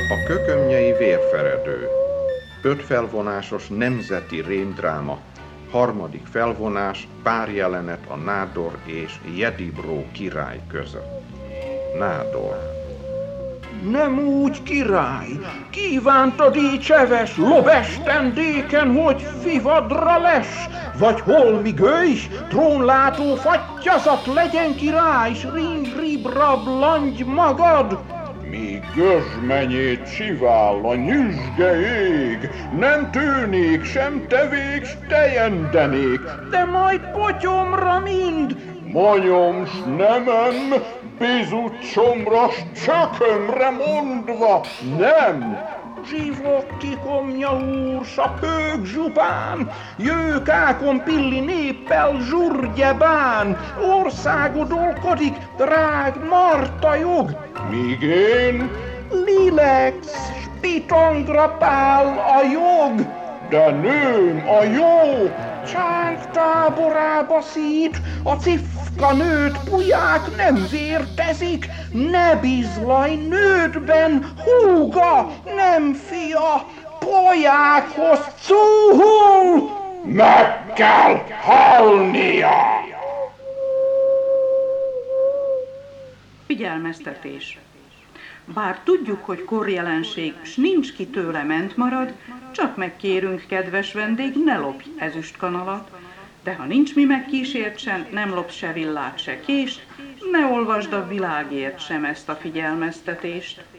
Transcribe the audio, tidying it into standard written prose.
A kökömnyei vérferedő. 5 felvonásos nemzeti rémdráma. 3. felvonás, párjelenet a Nádor és Jedibró király között. Nádor. Nem úgy, király, kívántad így cseves lobestendéken, hogy fivadra lesz, vagy holmi gőjs, trónlátó fattyazat legyen király, s ringrib-rab langy magad. Míg gözmenyét sivál a nyüzsge ég, nem tűnik, sem tevék, s tejendenék. De majd potyomra mind. Manyom, s nemem, bizucsomra, s csökömre mondva, nem! Zsivokki komnya úr, s a pők zsupán, jökákon pilli néppel zsurgyebán, országodolkodik, drág Marta jog. Míg én, Lilex, spitongra pál a jog. de nőm a jó, Csánk táborába szít, a cifka nőt puják nem vértezik, ne bizlaj nődben, húga, nem fia, polyákhoz cúhul! meg kell halnia! Figyelmeztetés. Bár tudjuk, hogy korjelenség, s nincs ki tőle ment marad, csak megkérünk, kedves vendég, ne lopj ezüstkanalat, de ha nincs mi megkísértsen, nem lopsz se villát, se kést, ne olvasd a világért sem ezt a figyelmeztetést.